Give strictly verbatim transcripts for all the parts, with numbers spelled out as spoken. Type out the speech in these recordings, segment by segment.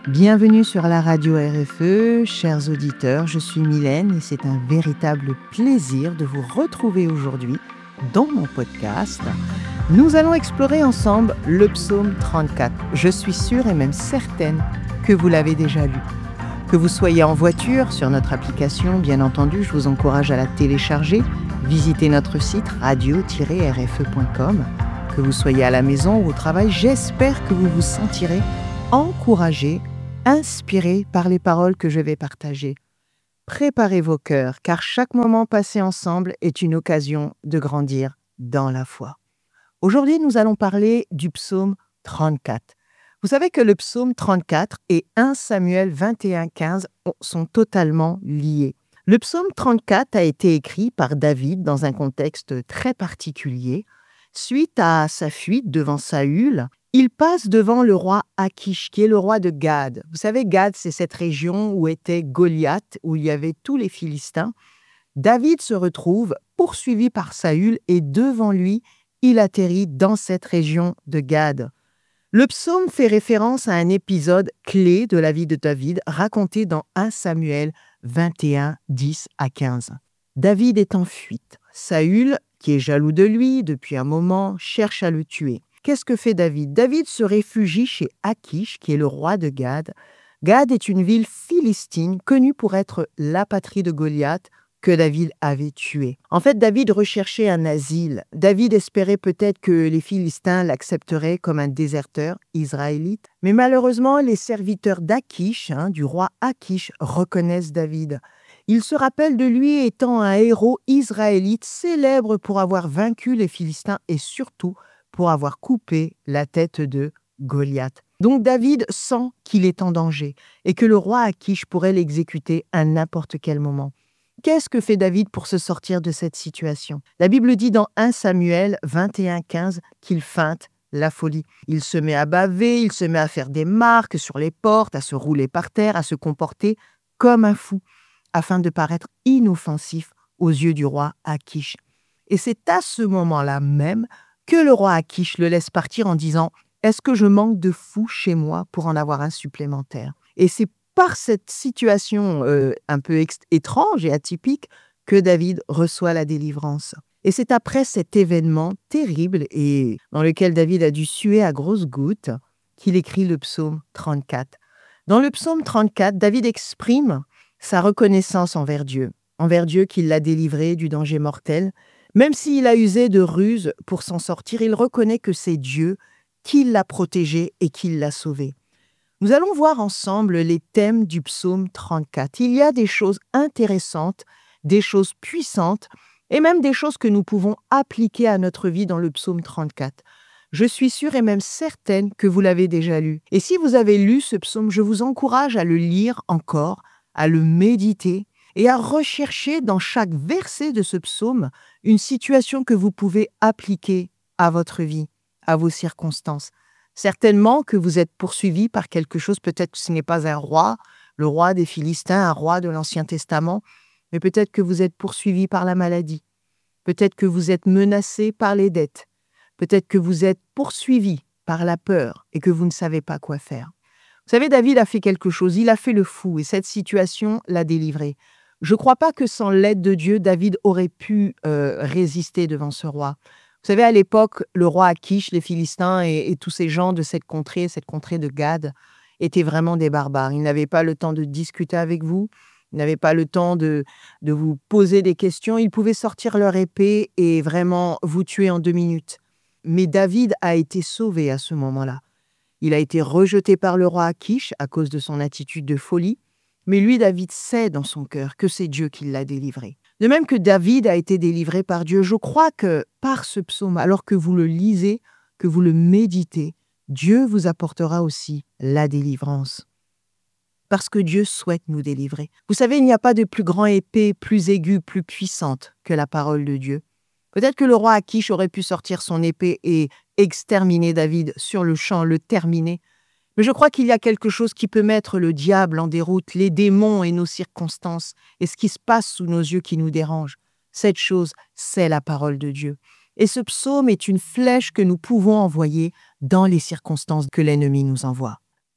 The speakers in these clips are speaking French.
Bienvenue sur la radio R F E, chers auditeurs, je suis Mylène et c'est un véritable plaisir de vous retrouver aujourd'hui dans mon podcast. Nous allons explorer ensemble le psaume trente-quatre. Je suis sûre et même certaine que vous l'avez déjà lu. Que vous soyez en voiture, sur notre application, bien entendu, je vous encourage à la télécharger. Visitez notre site radio tiret r f e point com. Que vous soyez à la maison ou au travail, j'espère que vous vous sentirez encouragé, inspiré par les paroles que je vais partager. Préparez vos cœurs, car chaque moment passé ensemble est une occasion de grandir dans la foi. Aujourd'hui, nous allons parler du psaume trente-quatre. Vous savez que le psaume trente-quatre et un Samuel vingt et un quinze sont totalement liés. Le psaume trente-quatre a été écrit par David dans un contexte très particulier. Suite à sa fuite devant Saül, il passe devant le roi Akish, qui est le roi de Gad. Vous savez, Gad, c'est cette région où était Goliath, où il y avait tous les Philistins. David se retrouve poursuivi par Saül et devant lui, il atterrit dans cette région de Gad. Le psaume fait référence à un épisode clé de la vie de David raconté dans un Samuel vingt et un, dix à quinze. David est en fuite. Saül, qui est jaloux de lui depuis un moment, cherche à le tuer. Qu'est-ce que fait David? David se réfugie chez Akish, qui est le roi de Gad. Gad est une ville philistine connue pour être la patrie de Goliath que David avait tué. En fait, David recherchait un asile. David espérait peut-être que les Philistins l'accepteraient comme un déserteur israélite. Mais malheureusement, les serviteurs d'Akish, hein, du roi Akish, reconnaissent David. Ils se rappellent de lui étant un héros israélite célèbre pour avoir vaincu les Philistins et surtout pour avoir coupé la tête de Goliath. Donc David sent qu'il est en danger et que le roi Akish pourrait l'exécuter à n'importe quel moment. Qu'est-ce que fait David pour se sortir de cette situation? La Bible dit dans un Samuel vingt et un, quinze qu'il feinte la folie. Il se met à baver, il se met à faire des marques sur les portes, à se rouler par terre, à se comporter comme un fou, afin de paraître inoffensif aux yeux du roi Akish. Et c'est à ce moment-là même que le roi Akish le laisse partir en disant « Est-ce que je manque de fou chez moi pour en avoir un supplémentaire ?» Et c'est par cette situation euh, un peu ex- étrange et atypique que David reçoit la délivrance. Et c'est après cet événement terrible et dans lequel David a dû suer à grosses gouttes qu'il écrit le psaume trente-quatre. Dans le psaume trente-quatre, David exprime sa reconnaissance envers Dieu, envers Dieu qui l'a délivré du danger mortel. Même s'il a usé de ruses pour s'en sortir, il reconnaît que c'est Dieu qui l'a protégé et qui l'a sauvé. Nous allons voir ensemble les thèmes du psaume trente-quatre. Il y a des choses intéressantes, des choses puissantes et même des choses que nous pouvons appliquer à notre vie dans le psaume trente-quatre. Je suis sûre et même certaine que vous l'avez déjà lu. Et si vous avez lu ce psaume, je vous encourage à le lire encore, à le méditer et à rechercher dans chaque verset de ce psaume une situation que vous pouvez appliquer à votre vie, à vos circonstances. Certainement que vous êtes poursuivi par quelque chose, peut-être que ce n'est pas un roi, le roi des Philistins, un roi de l'Ancien Testament, mais peut-être que vous êtes poursuivi par la maladie, peut-être que vous êtes menacé par les dettes, peut-être que vous êtes poursuivi par la peur et que vous ne savez pas quoi faire. Vous savez, David a fait quelque chose, il a fait le fou et cette situation l'a délivré. Je ne crois pas que sans l'aide de Dieu, David aurait pu euh, résister devant ce roi. Vous savez, à l'époque, le roi Akish, les Philistins et, et tous ces gens de cette contrée, cette contrée de Gad, étaient vraiment des barbares. Ils n'avaient pas le temps de discuter avec vous, ils n'avaient pas le temps de, de vous poser des questions. Ils pouvaient sortir leur épée et vraiment vous tuer en deux minutes. Mais David a été sauvé à ce moment-là. Il a été rejeté par le roi Akish à cause de son attitude de folie. Mais lui, David, sait dans son cœur que c'est Dieu qui l'a délivré. De même que David a été délivré par Dieu, je crois que par ce psaume, alors que vous le lisez, que vous le méditez, Dieu vous apportera aussi la délivrance. Parce que Dieu souhaite nous délivrer. Vous savez, il n'y a pas de plus grande épée, plus aiguë, plus puissante que la parole de Dieu. Peut-être que le roi Akish aurait pu sortir son épée et exterminer David sur le champ, le terminer. Mais je crois qu'il y a quelque chose qui peut mettre le diable en déroute, les démons et nos circonstances, et ce qui se passe sous nos yeux qui nous dérange. Cette chose, c'est la parole de Dieu. Et ce psaume est une flèche que nous pouvons envoyer dans les circonstances que l'ennemi nous envoie.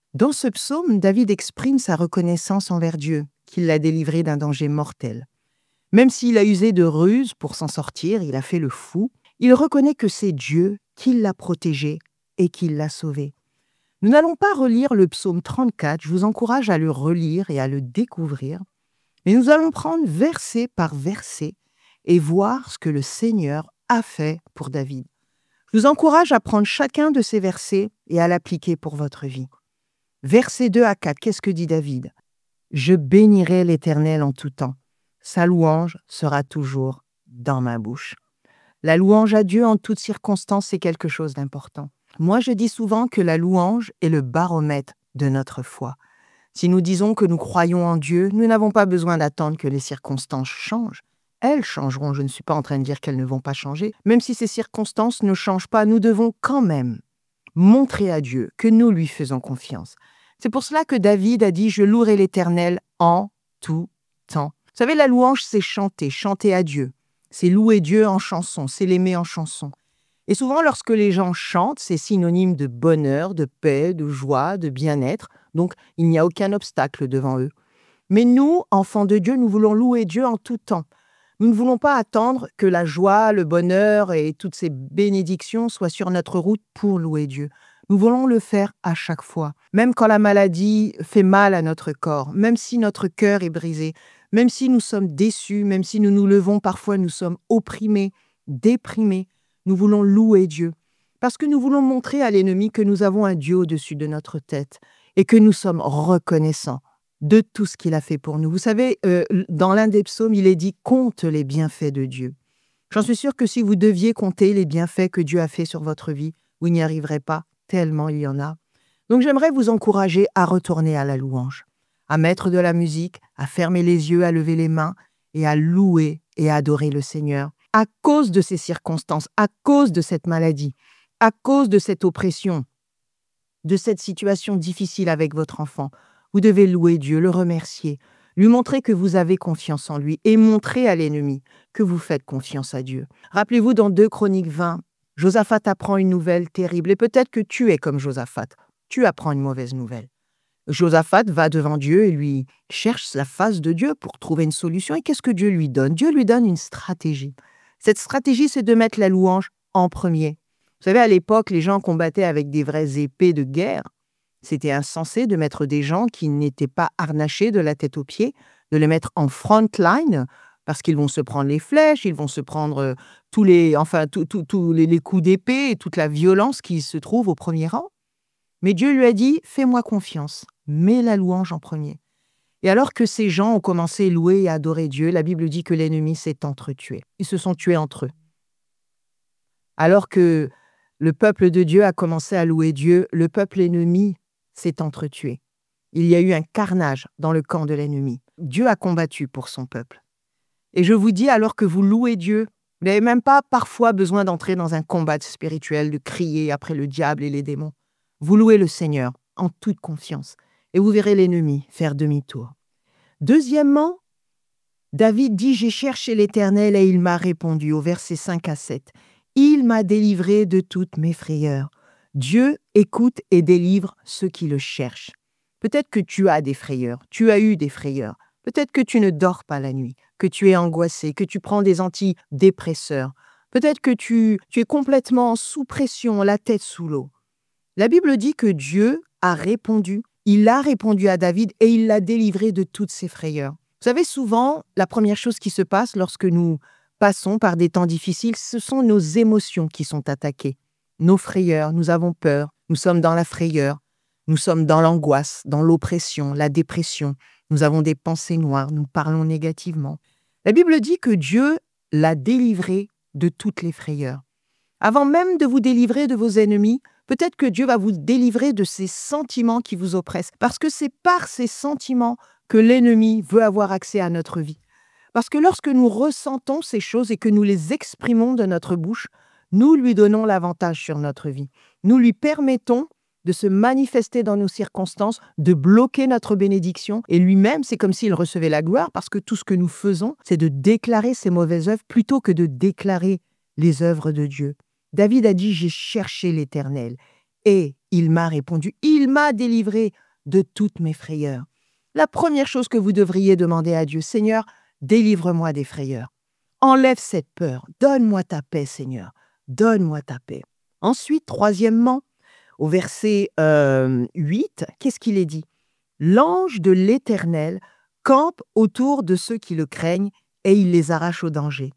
Dans ce psaume, David exprime sa reconnaissance envers Dieu, qui l'a délivré d'un danger mortel. Même s'il a usé de ruses pour s'en sortir, il a fait le fou, il reconnaît que c'est Dieu qui l'a protégé et qui l'a sauvé. Nous n'allons pas relire le psaume trente-quatre, je vous encourage à le relire et à le découvrir, mais nous allons prendre verset par verset et voir ce que le Seigneur a fait pour David. Je vous encourage à prendre chacun de ces versets et à l'appliquer pour votre vie. Versets deux à quatre, qu'est-ce que dit David ? « Je bénirai l'Éternel en tout temps. Sa louange sera toujours dans ma bouche. » La louange à Dieu en toutes circonstances, c'est quelque chose d'important. Moi, je dis souvent que la louange est le baromètre de notre foi. Si nous disons que nous croyons en Dieu, nous n'avons pas besoin d'attendre que les circonstances changent. Elles changeront, je ne suis pas en train de dire qu'elles ne vont pas changer. Même si ces circonstances ne changent pas, nous devons quand même montrer à Dieu que nous lui faisons confiance. C'est pour cela que David a dit « Je louerai l'Éternel en tout temps ». Vous savez, la louange, c'est chanter, chanter à Dieu. C'est louer Dieu en chanson, c'est l'aimer en chanson. Et souvent, lorsque les gens chantent, c'est synonyme de bonheur, de paix, de joie, de bien-être. Donc, il n'y a aucun obstacle devant eux. Mais nous, enfants de Dieu, nous voulons louer Dieu en tout temps. Nous ne voulons pas attendre que la joie, le bonheur et toutes ces bénédictions soient sur notre route pour louer Dieu. Nous voulons le faire à chaque fois. Même quand la maladie fait mal à notre corps, même si notre cœur est brisé, même si nous sommes déçus, même si nous nous levons, parfois nous sommes opprimés, déprimés, nous voulons louer Dieu. Parce que nous voulons montrer à l'ennemi que nous avons un Dieu au-dessus de notre tête et que nous sommes reconnaissants de tout ce qu'il a fait pour nous. Vous savez, euh, dans l'un des psaumes, il est dit « Compte les bienfaits de Dieu ». J'en suis sûre que si vous deviez compter les bienfaits que Dieu a fait sur votre vie, vous n'y arriverez pas, tellement il y en a. Donc j'aimerais vous encourager à retourner à la louange, à mettre de la musique, à fermer les yeux, à lever les mains et à louer et à adorer le Seigneur. À cause de ces circonstances, à cause de cette maladie, à cause de cette oppression, de cette situation difficile avec votre enfant, vous devez louer Dieu, le remercier, lui montrer que vous avez confiance en lui et montrer à l'ennemi que vous faites confiance à Dieu. Rappelez-vous, dans deux Chroniques vingt, Josaphat apprend une nouvelle terrible et peut-être que tu es comme Josaphat, tu apprends une mauvaise nouvelle. Josaphat va devant Dieu et lui cherche la face de Dieu pour trouver une solution. Et qu'est-ce que Dieu lui donne ? Dieu lui donne une stratégie. Cette stratégie, c'est de mettre la louange en premier. Vous savez, à l'époque, les gens combattaient avec des vraies épées de guerre. C'était insensé de mettre des gens qui n'étaient pas harnachés de la tête aux pieds, de les mettre en front line, parce qu'ils vont se prendre les flèches, ils vont se prendre tous les, enfin, tous tous- tous les, les coups d'épée et toute la violence qui se trouve au premier rang. Mais Dieu lui a dit, fais-moi confiance, mets la louange en premier. Et alors que ces gens ont commencé à louer et à adorer Dieu, la Bible dit que l'ennemi s'est entretué. Ils se sont tués entre eux. Alors que le peuple de Dieu a commencé à louer Dieu, le peuple ennemi s'est entretué. Il y a eu un carnage dans le camp de l'ennemi. Dieu a combattu pour son peuple. Et je vous dis, alors que vous louez Dieu, vous n'avez même pas parfois besoin d'entrer dans un combat spirituel, de crier après le diable et les démons. Vous louez le Seigneur en toute confiance et vous verrez l'ennemi faire demi-tour. Deuxièmement, David dit « J'ai cherché l'Éternel et il m'a répondu » au verset cinq à sept. « Il m'a délivré de toutes mes frayeurs. » Dieu écoute et délivre ceux qui le cherchent. Peut-être que tu as des frayeurs, tu as eu des frayeurs. Peut-être que tu ne dors pas la nuit, que tu es angoissé, que tu prends des antidépresseurs. Peut-être que tu, tu es complètement sous pression, la tête sous l'eau. La Bible dit que Dieu a répondu. Il a répondu à David et il l'a délivré de toutes ses frayeurs. Vous savez, souvent, la première chose qui se passe lorsque nous passons par des temps difficiles, ce sont nos émotions qui sont attaquées. Nos frayeurs, nous avons peur, nous sommes dans la frayeur, nous sommes dans l'angoisse, dans l'oppression, la dépression. Nous avons des pensées noires, nous parlons négativement. La Bible dit que Dieu l'a délivré de toutes les frayeurs. Avant même de vous délivrer de vos ennemis, peut-être que Dieu va vous délivrer de ces sentiments qui vous oppressent, parce que c'est par ces sentiments que l'ennemi veut avoir accès à notre vie. Parce que lorsque nous ressentons ces choses et que nous les exprimons de notre bouche, nous lui donnons l'avantage sur notre vie. Nous lui permettons de se manifester dans nos circonstances, de bloquer notre bénédiction. Et lui-même, c'est comme s'il recevait la gloire, parce que tout ce que nous faisons, c'est de déclarer ses mauvaises œuvres plutôt que de déclarer les œuvres de Dieu. David a dit « J'ai cherché l'Éternel et Il m'a répondu, il m'a délivré de toutes mes frayeurs. La première chose que vous devriez demander à Dieu, Seigneur, délivre-moi des frayeurs. Enlève cette peur. Donne-moi ta paix, Seigneur. Donne-moi ta paix. Ensuite, troisièmement, au verset euh, huit, qu'est-ce qu'il est dit? L'ange de l'Éternel campe autour de ceux qui le craignent et il les arrache au danger.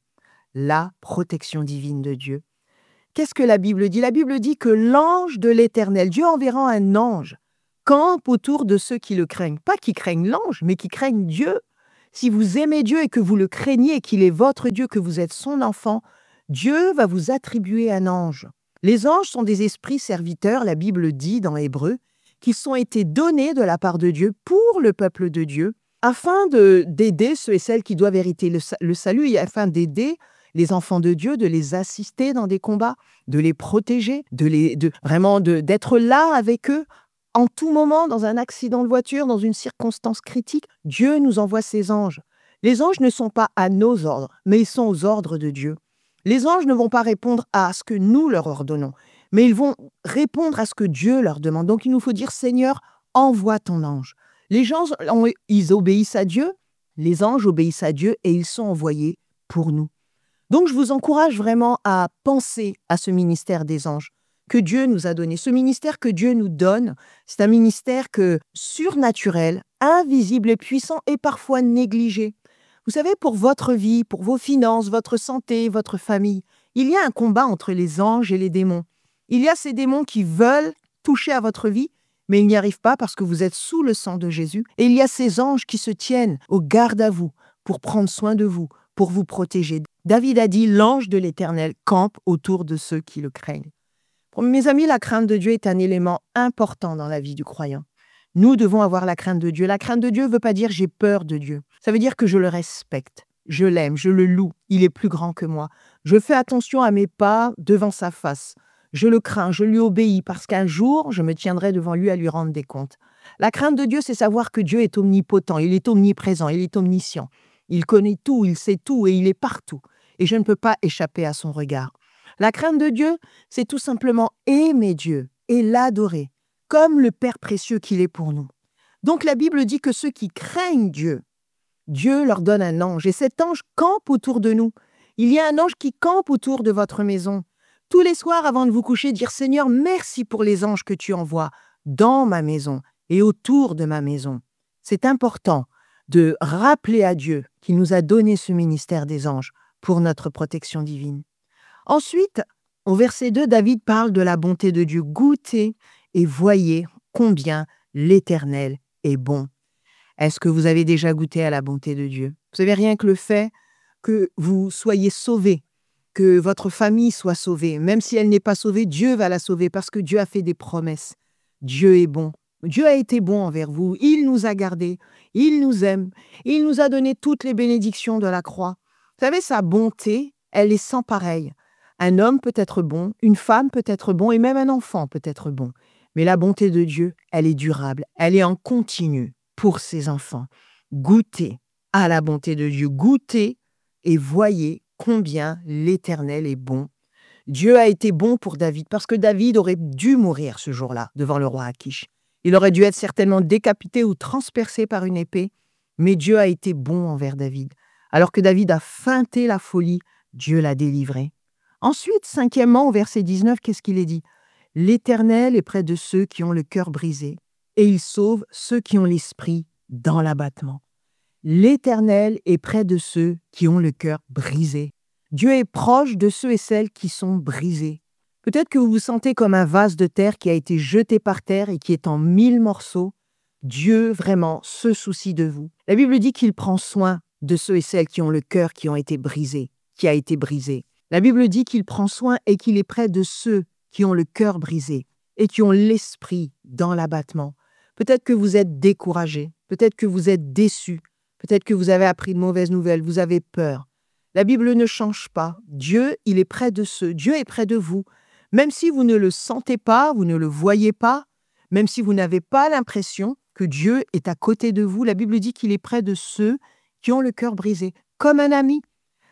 La protection divine de Dieu. Qu'est-ce que la Bible dit? La Bible dit que l'ange de l'Éternel, Dieu enverra un ange, campe autour de ceux qui le craignent. Pas qui craignent l'ange, mais qui craignent Dieu. Si vous aimez Dieu et que vous le craignez, qu'il est votre Dieu, que vous êtes son enfant, Dieu va vous attribuer un ange. Les anges sont des esprits serviteurs, la Bible dit dans Hébreu, qui sont été donnés de la part de Dieu pour le peuple de Dieu, afin de, d'aider ceux et celles qui doivent hériter le, le salut, et afin d'aider les enfants de Dieu, de les assister dans des combats, de les protéger, de les, de, vraiment de, d'être là avec eux, en tout moment, dans un accident de voiture, dans une circonstance critique. Dieu nous envoie ses anges. Les anges ne sont pas à nos ordres, mais ils sont aux ordres de Dieu. Les anges ne vont pas répondre à ce que nous leur ordonnons, mais ils vont répondre à ce que Dieu leur demande. Donc il nous faut dire, Seigneur, envoie ton ange. Les gens, ils obéissent à Dieu, les anges obéissent à Dieu et ils sont envoyés pour nous. Donc je vous encourage vraiment à penser à ce ministère des anges que Dieu nous a donné. Ce ministère que Dieu nous donne, c'est un ministère que, surnaturel, invisible et puissant et parfois négligé. Vous savez, pour votre vie, pour vos finances, votre santé, votre famille, il y a un combat entre les anges et les démons. Il y a ces démons qui veulent toucher à votre vie, mais ils n'y arrivent pas parce que vous êtes sous le sang de Jésus. Et il y a ces anges qui se tiennent au garde à vous pour prendre soin de vous, pour vous protéger. David a dit, l'ange de l'Éternel campe autour de ceux qui le craignent. Pour mes amis, la crainte de Dieu est un élément important dans la vie du croyant. Nous devons avoir la crainte de Dieu. La crainte de Dieu ne veut pas dire j'ai peur de Dieu. Ça veut dire que je le respecte, je l'aime, je le loue. Il est plus grand que moi. Je fais attention à mes pas devant sa face. Je le crains, je lui obéis parce qu'un jour, je me tiendrai devant lui à lui rendre des comptes. La crainte de Dieu, c'est savoir que Dieu est omnipotent, il est omniprésent, il est omniscient. Il connaît tout, il sait tout et il est partout. Et je ne peux pas échapper à son regard. La crainte de Dieu, c'est tout simplement aimer Dieu et l'adorer, comme le Père précieux qu'il est pour nous. Donc la Bible dit que ceux qui craignent Dieu, Dieu leur donne un ange et cet ange campe autour de nous. Il y a un ange qui campe autour de votre maison. Tous les soirs avant de vous coucher, dire Seigneur, merci pour les anges que tu envoies dans ma maison et autour de ma maison. C'est important de rappeler à Dieu qu'il nous a donné ce ministère des anges pour notre protection divine. Ensuite, au verset deux, David parle de la bonté de Dieu. Goûtez et voyez combien l'Éternel est bon. Est-ce que vous avez déjà goûté à la bonté de Dieu? Vous savez, rien que le fait que vous soyez sauvés, que votre famille soit sauvée, même si elle n'est pas sauvée, Dieu va la sauver parce que Dieu a fait des promesses. Dieu est bon. Dieu a été bon envers vous. Il nous a gardés. Il nous aime. Il nous a donné toutes les bénédictions de la croix. Vous savez, sa bonté, elle est sans pareille. Un homme peut être bon, une femme peut être bon et même un enfant peut être bon. Mais la bonté de Dieu, elle est durable, elle est en continu pour ses enfants. Goûtez à la bonté de Dieu, goûtez et voyez combien l'Éternel est bon. Dieu a été bon pour David parce que David aurait dû mourir ce jour-là devant le roi Akish. Il aurait dû être certainement décapité ou transpercé par une épée, mais Dieu a été bon envers David. Alors que David a feinté la folie, Dieu l'a délivré. Ensuite, cinquièmement, au verset dix-neuf, qu'est-ce qu'il est dit? L'Éternel est près de ceux qui ont le cœur brisé, et il sauve ceux qui ont l'esprit dans l'abattement. L'Éternel est près de ceux qui ont le cœur brisé. Dieu est proche de ceux et celles qui sont brisés. Peut-être que vous vous sentez comme un vase de terre qui a été jeté par terre et qui est en mille morceaux. Dieu, vraiment, se soucie de vous. La Bible dit qu'il prend soin de ceux et celles qui ont le cœur qui ont été brisés, qui a été brisé. La Bible dit qu'il prend soin et qu'il est près de ceux qui ont le cœur brisé et qui ont l'esprit dans l'abattement. Peut-être que vous êtes découragé, peut-être que vous êtes déçu, peut-être que vous avez appris de mauvaises nouvelles, vous avez peur. La Bible ne change pas. Dieu, il est près de ceux. Dieu est près de vous. Même si vous ne le sentez pas, vous ne le voyez pas, même si vous n'avez pas l'impression que Dieu est à côté de vous, la Bible dit qu'il est près de ceux qui ont le cœur brisé, comme un ami.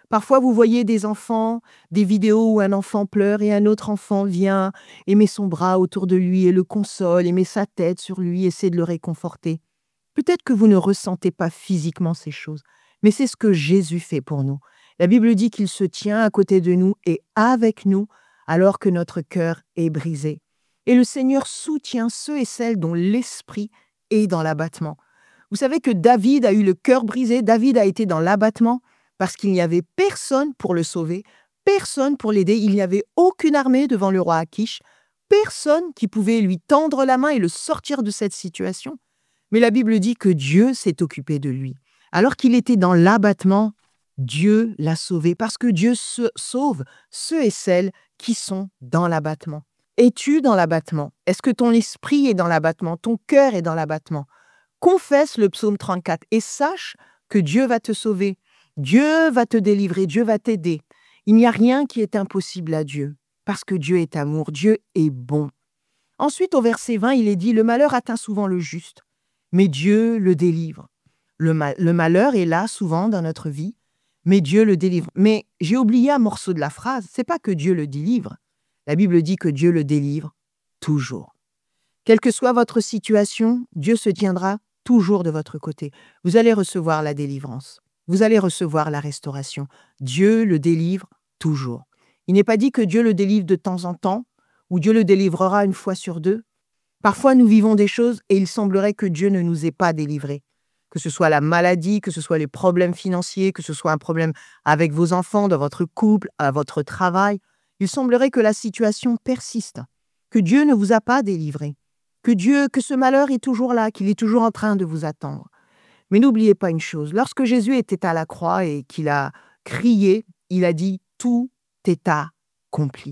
Parfois, vous voyez des enfants, des vidéos où un enfant pleure et un autre enfant vient et met son bras autour de lui et le console et met sa tête sur lui, essaie de le réconforter. Peut-être que vous ne ressentez pas physiquement ces choses, mais c'est ce que Jésus fait pour nous. La Bible dit qu'il se tient à côté de nous et avec nous alors que notre cœur est brisé. Et le Seigneur soutient ceux et celles dont l'esprit est dans l'abattement. Vous savez que David a eu le cœur brisé, David a été dans l'abattement parce qu'il n'y avait personne pour le sauver, personne pour l'aider, il n'y avait aucune armée devant le roi Akish, personne qui pouvait lui tendre la main et le sortir de cette situation. Mais la Bible dit que Dieu s'est occupé de lui. Alors qu'il était dans l'abattement, Dieu l'a sauvé parce que Dieu se sauve ceux et celles qui sont dans l'abattement. Es-tu dans l'abattement? Est-ce que ton esprit est dans l'abattement? Ton cœur est dans l'abattement? Confesse le psaume trente-quatre et sache que Dieu va te sauver. Dieu va te délivrer, Dieu va t'aider. Il n'y a rien qui est impossible à Dieu parce que Dieu est amour, Dieu est bon. Ensuite, au verset vingt, il est dit « Le malheur atteint souvent le juste, mais Dieu le délivre. » Le, ma- le malheur est là souvent dans notre vie, mais Dieu le délivre. Mais j'ai oublié un morceau de la phrase, c'est pas que Dieu le délivre. La Bible dit que Dieu le délivre toujours. Quelle que soit votre situation, Dieu se tiendra toujours de votre côté. Vous allez recevoir la délivrance. Vous allez recevoir la restauration. Dieu le délivre toujours. Il n'est pas dit que Dieu le délivre de temps en temps, ou Dieu le délivrera une fois sur deux. Parfois, nous vivons des choses et il semblerait que Dieu ne nous ait pas délivrés. Que ce soit la maladie, que ce soit les problèmes financiers, que ce soit un problème avec vos enfants, dans votre couple, à votre travail. Il semblerait que la situation persiste, que Dieu ne vous a pas délivré, que Dieu, que ce malheur est toujours là, qu'il est toujours en train de vous attendre. Mais n'oubliez pas une chose, lorsque Jésus était à la croix et qu'il a crié, il a dit « Tout est accompli ».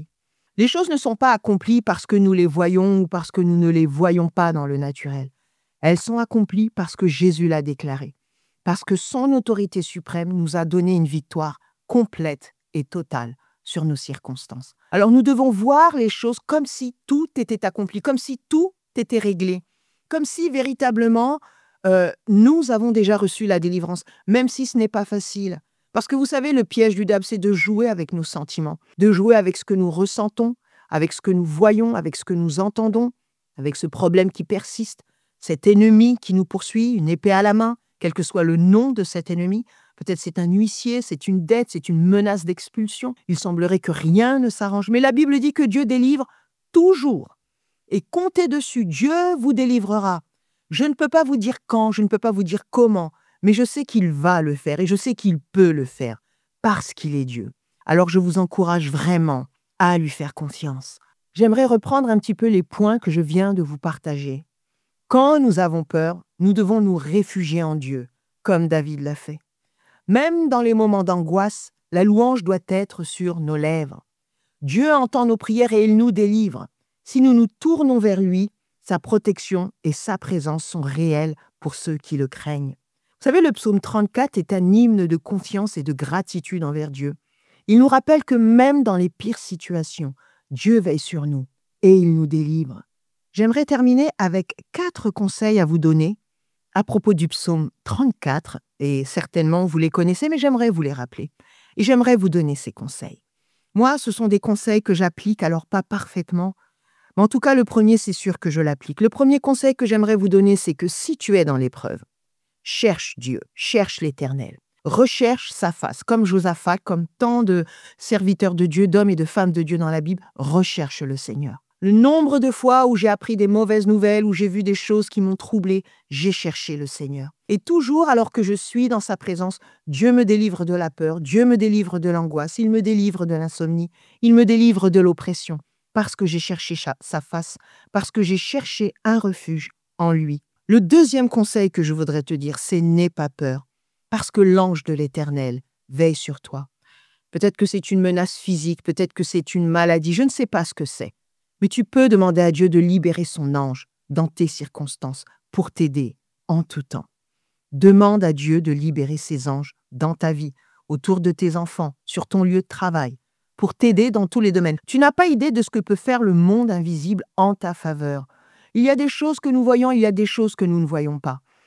Les choses ne sont pas accomplies parce que nous les voyons ou parce que nous ne les voyons pas dans le naturel. Elles sont accomplies parce que Jésus l'a déclaré, parce que son autorité suprême nous a donné une victoire complète et totale sur nos circonstances. Alors nous devons voir les choses comme si tout était accompli, comme si tout était réglé, comme si véritablement euh, nous avons déjà reçu la délivrance, même si ce n'est pas facile. Parce que vous savez, le piège du diable, c'est de jouer avec nos sentiments, de jouer avec ce que nous ressentons, avec ce que nous voyons, avec ce que nous entendons, avec ce problème qui persiste, cet ennemi qui nous poursuit, une épée à la main, quel que soit le nom de cet ennemi. Peut-être c'est un huissier, c'est une dette, c'est une menace d'expulsion. Il semblerait que rien ne s'arrange. Mais la Bible dit que Dieu délivre toujours. Et comptez dessus, Dieu vous délivrera. Je ne peux pas vous dire quand, je ne peux pas vous dire comment, mais je sais qu'il va le faire et je sais qu'il peut le faire parce qu'il est Dieu. Alors je vous encourage vraiment à lui faire confiance. J'aimerais reprendre un petit peu les points que je viens de vous partager. Quand nous avons peur, nous devons nous réfugier en Dieu, comme David l'a fait. Même dans les moments d'angoisse, la louange doit être sur nos lèvres. Dieu entend nos prières et il nous délivre. Si nous nous tournons vers lui, sa protection et sa présence sont réelles pour ceux qui le craignent. Vous savez, le psaume trente-quatre est un hymne de confiance et de gratitude envers Dieu. Il nous rappelle que même dans les pires situations, Dieu veille sur nous et il nous délivre. J'aimerais terminer avec quatre conseils à vous donner à propos du psaume trente-quatre, et certainement vous les connaissez, mais j'aimerais vous les rappeler. Et j'aimerais vous donner ces conseils. Moi, ce sont des conseils que j'applique, alors pas parfaitement, mais en tout cas, le premier, c'est sûr que je l'applique. Le premier conseil que j'aimerais vous donner, c'est que si tu es dans l'épreuve, cherche Dieu, cherche l'Éternel, recherche sa face, comme Josaphat, comme tant de serviteurs de Dieu, d'hommes et de femmes de Dieu dans la Bible, recherche le Seigneur. Le nombre de fois où j'ai appris des mauvaises nouvelles, où j'ai vu des choses qui m'ont troublé, j'ai cherché le Seigneur. Et toujours, alors que je suis dans sa présence, Dieu me délivre de la peur, Dieu me délivre de l'angoisse, il me délivre de l'insomnie, il me délivre de l'oppression, parce que j'ai cherché sa face, parce que j'ai cherché un refuge en lui. Le deuxième conseil que je voudrais te dire, c'est n'aie pas peur, parce que l'ange de l'Éternel veille sur toi. Peut-être que c'est une menace physique, peut-être que c'est une maladie, je ne sais pas ce que c'est. Mais tu peux demander à Dieu de libérer son ange dans tes circonstances pour t'aider en tout temps. Demande à Dieu de libérer ses anges dans ta vie, autour de tes enfants, sur ton lieu de travail, pour t'aider dans tous les domaines. Tu n'as pas idée de ce que peut faire le monde invisible en ta faveur. Il y a des choses que nous voyons, il y a des choses que nous ne voyons pas.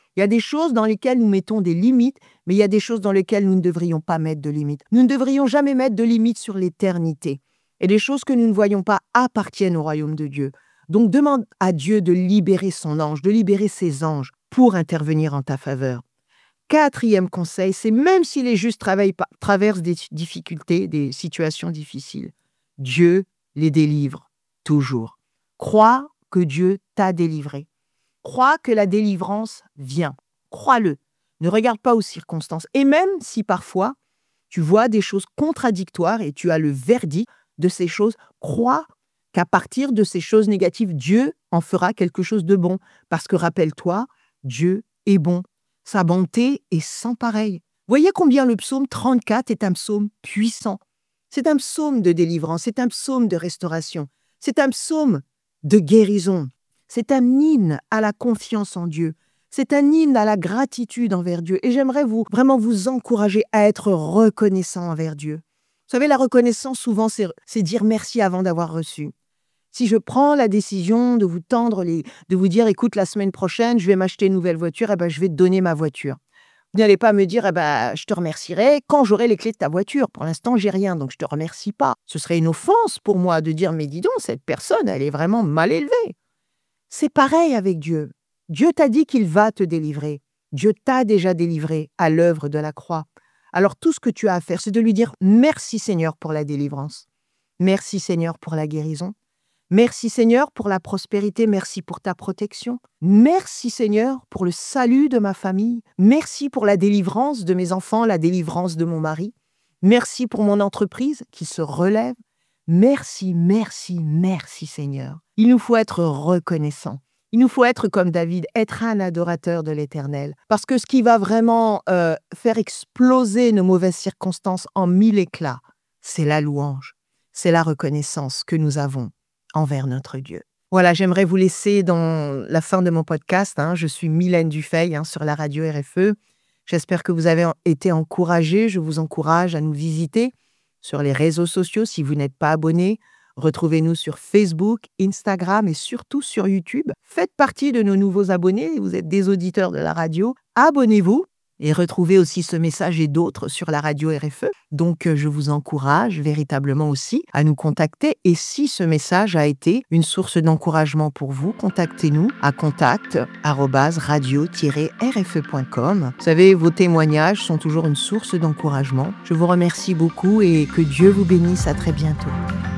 Il y a des choses dans lesquelles nous mettons des limites, mais il y a des choses dans lesquelles nous ne devrions pas mettre de limites. Nous ne devrions jamais mettre de limites sur l'éternité. Et les choses que nous ne voyons pas appartiennent au royaume de Dieu. Donc demande à Dieu de libérer son ange, de libérer ses anges pour intervenir en ta faveur. Quatrième conseil, c'est même si les justes travaillent pas- traversent des difficultés, des situations difficiles, Dieu les délivre toujours. Crois que Dieu t'a délivré. Crois que la délivrance vient. Crois-le. Ne regarde pas aux circonstances. Et même si parfois tu vois des choses contradictoires et tu as le verdict de ces choses, crois qu'à partir de ces choses négatives, Dieu en fera quelque chose de bon. Parce que rappelle-toi, Dieu est bon. Sa bonté est sans pareil. Voyez combien le psaume trente-quatre est un psaume puissant. C'est un psaume de délivrance, c'est un psaume de restauration, c'est un psaume de guérison. C'est un hymne à la confiance en Dieu. C'est un hymne à la gratitude envers Dieu. Et j'aimerais vous vraiment vous encourager à être reconnaissant envers Dieu. Vous savez, la reconnaissance, souvent, c'est, c'est dire merci avant d'avoir reçu. Si je prends la décision de vous tendre les, de vous dire, écoute, la semaine prochaine, je vais m'acheter une nouvelle voiture, eh ben, je vais te donner ma voiture. Vous n'allez pas me dire, eh ben, je te remercierai quand j'aurai les clés de ta voiture. Pour l'instant, j'ai rien, donc je te remercie pas. Ce serait une offense pour moi de dire, mais dis donc, cette personne, elle est vraiment mal élevée. C'est pareil avec Dieu. Dieu t'a dit qu'il va te délivrer. Dieu t'a déjà délivré à l'œuvre de la croix. Alors tout ce que tu as à faire, c'est de lui dire merci Seigneur pour la délivrance. Merci Seigneur pour la guérison. Merci Seigneur pour la prospérité, merci pour ta protection. Merci Seigneur pour le salut de ma famille. Merci pour la délivrance de mes enfants, la délivrance de mon mari. Merci pour mon entreprise qui se relève. Merci, merci, merci Seigneur. Il nous faut être reconnaissants. Il nous faut être comme David, être un adorateur de l'Éternel. Parce que ce qui va vraiment euh, faire exploser nos mauvaises circonstances en mille éclats, c'est la louange, c'est la reconnaissance que nous avons envers notre Dieu. Voilà, j'aimerais vous laisser dans la fin de mon podcast. Hein. Je suis Mylène Dufay hein, sur la radio R F E. J'espère que vous avez été encouragés. Je vous encourage à nous visiter sur les réseaux sociaux si vous n'êtes pas abonné. Retrouvez-nous sur Facebook, Instagram et surtout sur YouTube. Faites partie de nos nouveaux abonnés. Vous êtes des auditeurs de la radio. Abonnez-vous. Et retrouvez aussi ce message et d'autres sur la radio R F E. Donc, je vous encourage véritablement aussi à nous contacter. Et si ce message a été une source d'encouragement pour vous, contactez-nous à contact arobase radio tiret r f e point com. Vous savez, vos témoignages sont toujours une source d'encouragement. Je vous remercie beaucoup et que Dieu vous bénisse. À très bientôt.